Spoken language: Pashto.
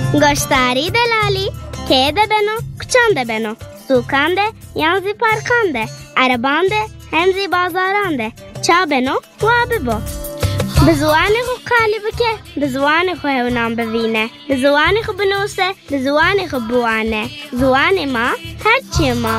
گشتاری دلالی که ده بنو کچان ده بنو سوکان ده یانزی پارکان ده عربان ده همزی بازاران ده چا بنو و ببو به زوانی خو قالی بکه به زوانی خو هونام بوینه به زوانی خو بنوسه به زوانی خو بوانه زوانی ما هرچی ما